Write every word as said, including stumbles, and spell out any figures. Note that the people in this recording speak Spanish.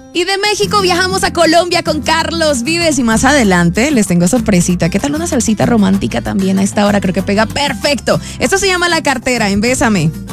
Y de México viajamos a Colombia con Carlos Vives y más adelante les tengo sorpresita. ¿Qué tal una salsita romántica también a esta hora? Creo que pega perfecto. Esto se llama La Cartera en Bésame.